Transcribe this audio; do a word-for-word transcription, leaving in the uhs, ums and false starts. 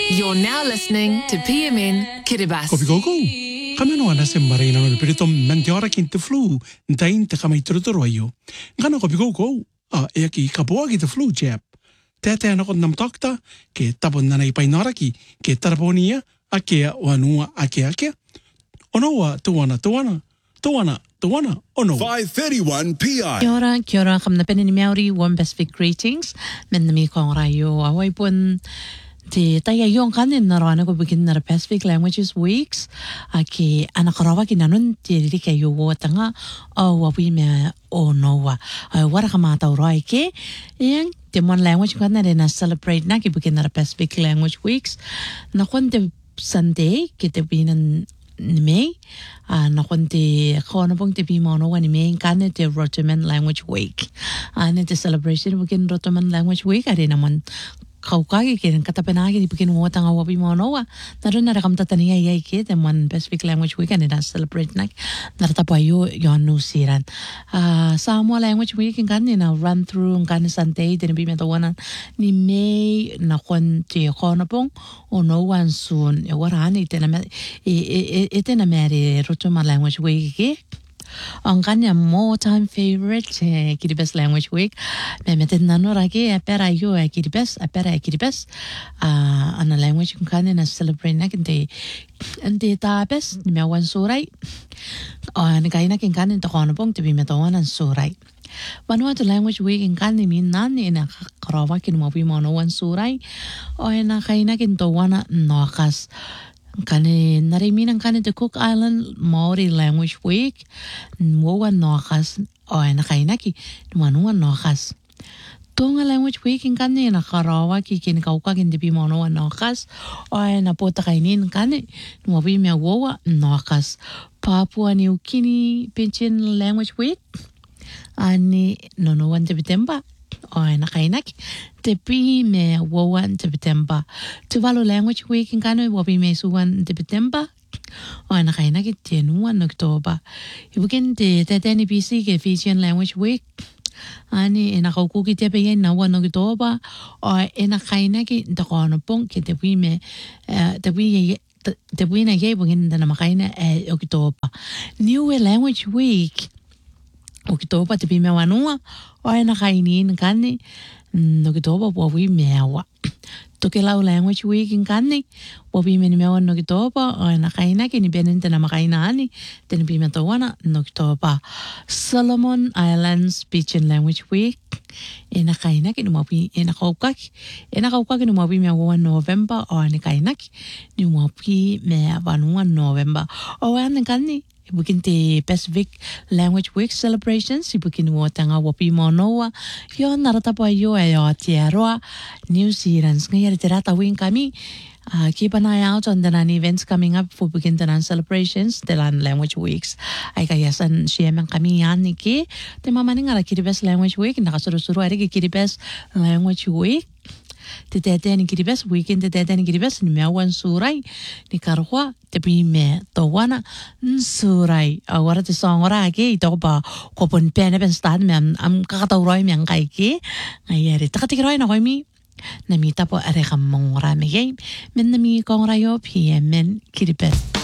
You're now listening to P M N Kiribati. Kopi koko. Kami no ana se marina no perito mantiora kin te flu, ntain te kami turuturo ayo. Ngana kopi koko. Ah, e ki kapoa ki te flu jab. Tete ana ko nam takta ke tapon nana i painara ki ke taraponia a ke o anua a ke a ke. Onoa tuana tuana tuana tuana ono. five thirty-one P I. Kia ora, kia ora, kam na pene ni Māori, warm Pacific greetings. Men na mi kong rayo, awai pun te tai ayong kanin na rana ko bikin na Pacific Languages Weeks. Aki anakarawa ki nanun te rika yo wo tanga o wawi me o noa. Ai wara ka mata urai ke. Yang te mon language ko na na celebrate na ki bikin na Pacific Language Weeks. Na kon te Sunday ki te binan ni me uh, na konti kona pong te pimono wa ni me kane te Rotoman Language Week ane te celebration bukin Rotoman Language Week are naman kaukagi ke katapenagi di bukin mo tanga wa pimono wa naron na rakam tatania yai ke te man Pacific Language Week ane na celebrate nak narata pa yo yon no siran uh, Samoa Language Week kane na run through kane Sunday te bi meta wana ni me na konti kona pong o no one soon e warani te na e e te na mere Rotoman Language Week ke ang kanya more time favorite eh, Kiribati Language Week me meten nano ragi apera yo e Kiribati apera e Kiribati ah ana language kung kanya na celebrate na kinte ante tapes ni me wan surai ah ni kaina kin kanya to kono pong te bi metawan an surai Vanuatu Language Week in kani min nani na karawa kin mo bi mono wan surai o na kaina kin to wana nokas kani narimin ang kani the Cook Island Maori Language Week mo wan nokas o na kaina ki wanu wan nokas Tonga Language Week in kani na karawa ki kin kauka kin di bi mono wan nokas o na pota kainin kani mo bi me wowa nokas Papua New Guinea Pidgin Language Week ani nono wan te bitemba o na kainak te pi me wowan te bitemba Tuvalu Language Week in kano wo bi me suwan te bitemba o na kainak te nuwan October ibukin te te teni B C ke Fijian Language Week ani ena kauku ki te pe na wan October o ena kainak te kono pong ke te pi me te pi te pi na ye bukin na makaina e October New Language Week o ki topa te pime wanua o e na kaini in kani no ki topa po wi mewa to ke lau Language Week in kani po pime ni mewa no ki topa o e na kaina ki ni benente na makaina ani te ni pime to wana no ki topa Solomon Islands Pidgin Language Week e na kaina ki ni mo pi e na kaukaki e na kaukaki ni mo pi mewa November o ni kaina ki ni mo pi mea wanua November o e ane kani Ibukin te Pacific Language Week celebrations ibukin mo tanga wapi monoa yo narata pa yo e o tiaroa New Zealand ngayari tirata wing kami uh, keep an eye out on the nan events coming up for begin the nan celebrations the lan Language Weeks ay kayasan siyemang kami yan ni ki te mamani nga la Kiribati Language Week nakasuru-suru ari ki Kiribati Language Week te tete ni Kiribati weekend te tete ni Kiribati ni mewan surai ni karwa te bi me to wana surai awara te song ora ke ito ba ko pon pene ben stad me am kakatawroy me ang kai ke ngayari takatikroy na koy mi namita po are kamong rame game men nami kong rayo P M N Kiribati